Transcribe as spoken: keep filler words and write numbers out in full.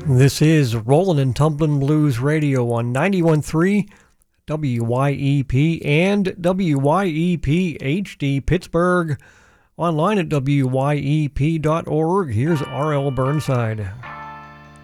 This is Rollin' and Tumblin' Blues Radio on ninety-one point three W Y E P and W Y E P H D Pittsburgh. Online at W Y E P dot org. Here's R L Burnside.